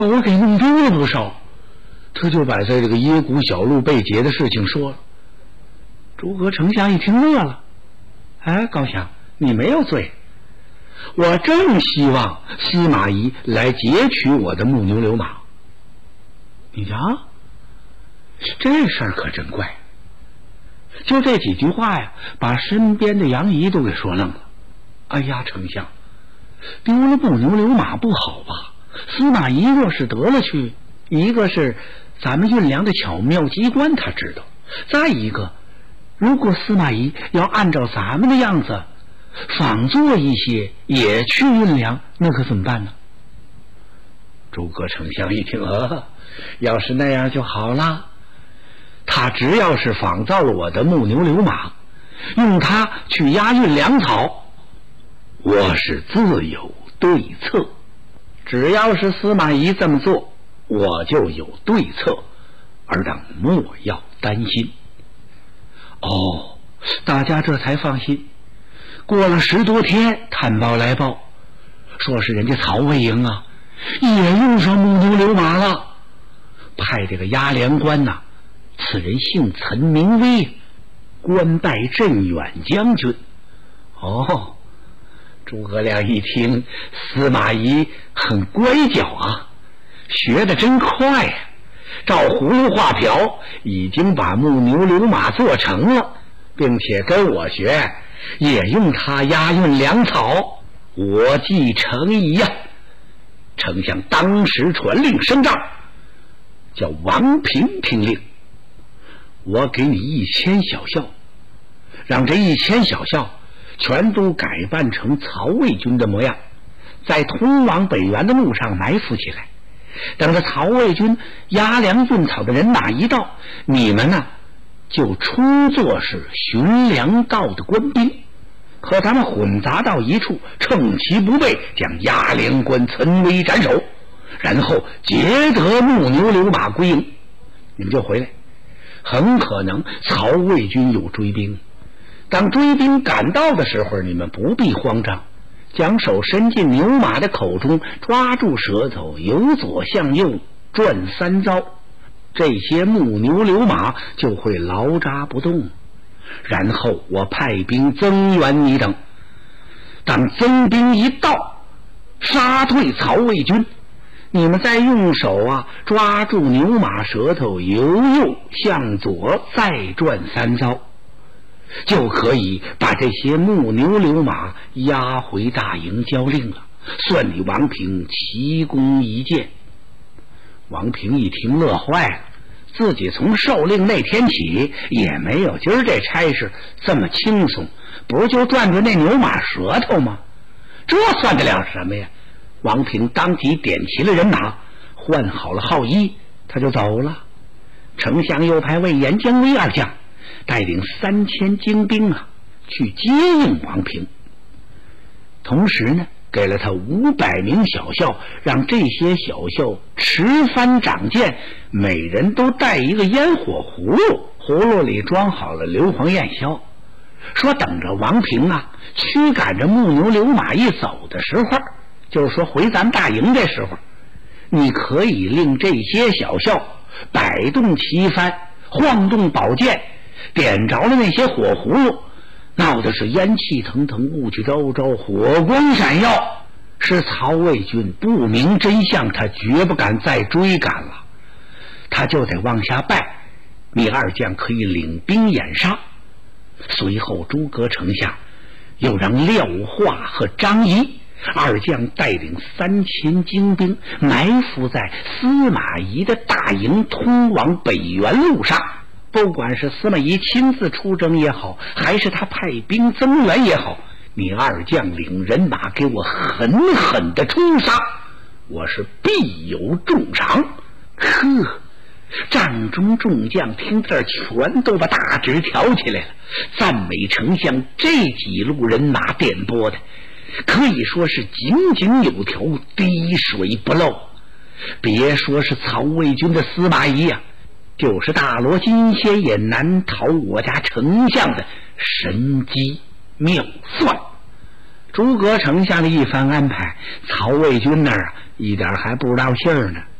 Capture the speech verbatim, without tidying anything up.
我给弄丢了不少。他就把在这个耶谷小路被劫的事情说了。诸葛丞相一听乐了，哎，高翔，你没有罪，我正希望司马懿来劫取我的木牛流马。你瞧，这事儿可真怪。就这几句话呀，把身边的杨仪都给说愣了。哎呀，丞相，丢了木牛流马不好吧？司马懿若是得了去，一个是咱们运粮的巧妙机关他知道，再一个，如果司马懿要按照咱们的样子仿做一些也去运粮，那可怎么办呢？诸葛丞相一听，呃，要是那样就好了。他只要是仿造了我的木牛流马，用它去押运粮草，我是自有对策。只要是司马懿这么做，我就有对策，尔等莫要担心。哦，大家这才放心。过了十多天，探报来报，说是人家曹魏营啊，也用上木牛流马了，派这个押粮官呐、啊，此人姓岑，名威，官拜镇远将军。哦，诸葛亮一听，司马懿很乖巧啊，学得真快呀、啊！照葫芦画瓢，已经把木牛流马做成了，并且跟我学，也用它押运粮草。我既诚意呀！丞相当时传令升帐，叫王平听令。我给你一千小校，让这一千小校全都改扮成曹魏军的模样，在通往北原的路上埋伏起来。等着曹魏军押粮运草的人马一到，你们呢就充作是巡粮道的官兵，和他们混杂到一处，趁其不备，将押粮官岑威斩首，然后劫得木牛流马归营。你们就回来，很可能曹魏军有追兵，当追兵赶到的时候，你们不必慌张，将手伸进牛马的口中，抓住舌头，由左向右转三遭，这些木牛流马就会劳扎不动。然后我派兵增援你等，当增兵一到，杀退曹魏军，你们再用手啊抓住牛马舌头，由右向左再转三遭，就可以把这些木牛流马押回大营交令了，算你王平奇功一件。王平一听乐坏了，自己从受令那天起也没有今儿这差事这么轻松，不就转转那牛马舌头吗？这算得了什么呀？王平当即点齐了人马，换好了号衣，他就走了。丞相又派魏延、姜维二将带领三千精兵啊去接应王平，同时呢给了他五百名小校，让这些小校持幡掌剑，每人都带一个烟火葫芦，葫芦里装好了硫磺焰硝，说等着王平啊驱赶着木牛流马一走的时候，就是说回咱们大营这时候，你可以令这些小校摆动旗幡，晃动宝剑，点着了那些火葫芦，闹的是烟气腾腾，雾气昭昭，火光闪耀。是曹魏军不明真相，他绝不敢再追赶了，他就得往下拜，你二将可以领兵掩杀。随后诸葛丞相又让廖化和张仪二将带领三千精兵埋伏在司马懿的大营通往北原路上，不管是司马懿亲自出征也好，还是他派兵增援也好，你二将领人马给我狠狠的冲杀，我是必有重赏。呵，帐中众将听这儿全都把大指挑起来了，赞美丞相这几路人马点拨的可以说是井井有条，滴水不漏。别说是曹魏军的司马懿啊，就是大罗金仙也难逃我家丞相的神机妙算。诸葛丞相的一番安排，曹魏军那儿啊一点还不知道信儿呢。